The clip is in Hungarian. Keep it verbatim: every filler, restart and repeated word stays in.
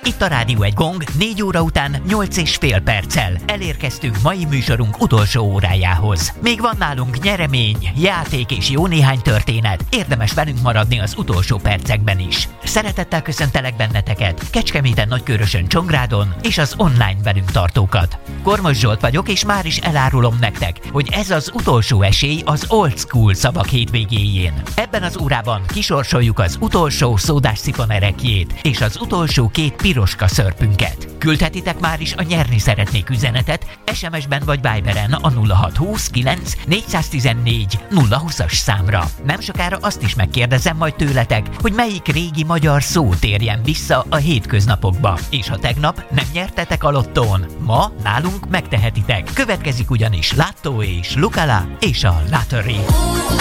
Itt a Rádió egy Gong, négy óra után nyolc és fél perccel. Elérkeztünk mai műsorunk utolsó órájához. Még van nálunk nyeremény, játék és jó néhány történet. Érdemes velünk maradni az utolsó percekben is. Szeretettel köszöntelek benneteket, Kecskeméten, Nagykőrösön, Csongrádon és az online velünk tartókat. Kormos Zsolt vagyok, és már is elárulom nektek, hogy ez az utolsó esély az Old School szavak hétvégéjén. Ebben az órában kisorsoljuk az utolsó szódás sziponerekjét és az utolsó két piroska szörpünket. Küldhetitek már is a nyerni szeretnék üzenetet es em es-ben vagy Viberen a nulla hat húsz kilenc négyszáztizennégy nulla húszas számra. Nem sokára azt is megkérdezem majd tőletek, hogy melyik régi magyar szó térjen vissza a hétköznapokba. És ha tegnap nem nyertetek a lottón, ma nálunk megtehetitek. Következik ugyanis Látó és Lukala és a Lottery.